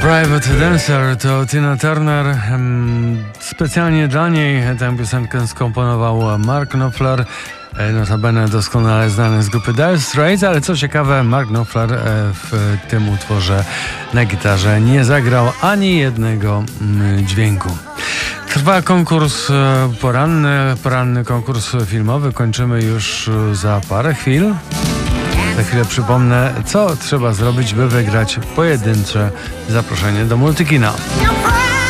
Private Dancer to Tina Turner. Specjalnie dla niej tę piosenkę skomponował Mark Knopfler, notabene doskonale znany z grupy Dire Straits, ale co ciekawe, Mark Knopfler w tym utworze na gitarze nie zagrał ani jednego dźwięku. Trwa konkurs poranny konkurs filmowy. Kończymy już za parę chwil. Za chwilę przypomnę, co trzeba zrobić, by wygrać pojedyncze zaproszenie do Multikina.